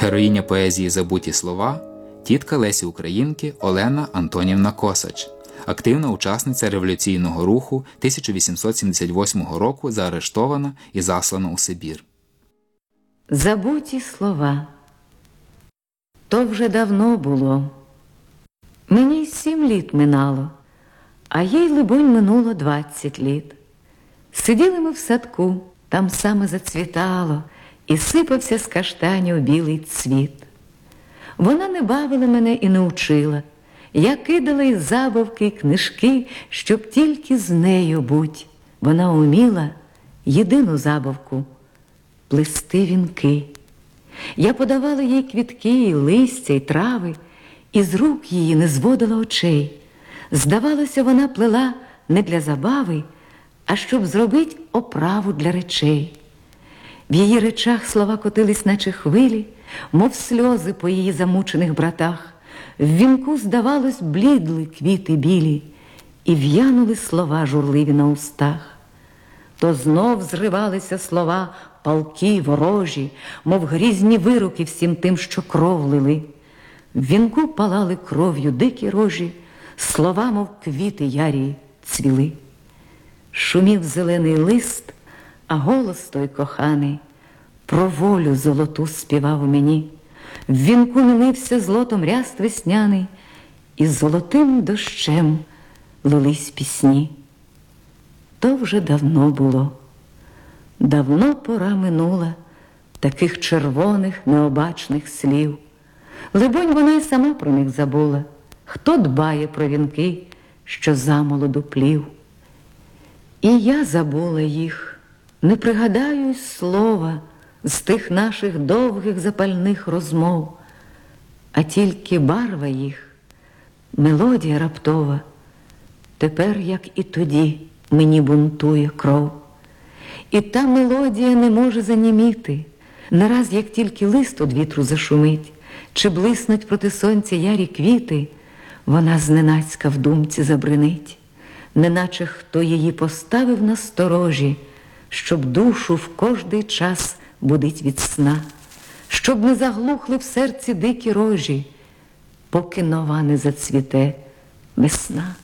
Героїня поезії «Забуті слова» – тітка Лесі Українки Олена Антонівна Косач, активна учасниця революційного руху 1878 року, заарештована і заслана у Сибір. Забуті слова. То вже давно було. Мені 7 літ минало, а їй, либонь, минуло 20 літ. Сиділи ми в садку, там саме зацвітало, і сипався з каштанів білий цвіт. Вона не бавила мене і не учила. Я кидала із забавки й книжки, щоб тільки з нею будь. Вона уміла єдину забавку – плести вінки. Я подавала їй квітки, і листя, і трави, і з рук її не зводила очей. Здавалося, вона плела не для забави, а щоб зробити оправу для речей. В її речах слова котились, наче хвилі, мов сльози по її замучених братах. В вінку, здавалось, блідли квіти білі, і в'янули слова журливі на устах. То знов зривалися слова палкі, ворожі, мов грізні вироки всім тим, що кров лили. В вінку палали кров'ю дикі рожі, слова, мов квіти ярі, цвіли. Шумів зелений лист, а голос той коханий про волю золоту співав мені. В вінку милився злотом ряст весняний, і золотим дощем лились пісні. То вже давно було. Давно пора минула таких червоних, необачних слів. Либонь, вона й сама про них забула. Хто дбає про вінки, що замолоду плів? І я забула їх, не пригадаю й слова з тих наших довгих запальних розмов, а тільки барва їх, мелодія раптова, тепер, як і тоді, мені бунтує кров. І та мелодія не може заніміти, нараз, як тільки лист од вітру зашумить, чи блиснуть проти сонця ярі квіти, вона зненацька в думці забринить, неначе хто її поставив на сторожі, щоб душу в кожний час будить від сна, щоб не заглухли в серці дикі рожі, поки нова не зацвіте весна.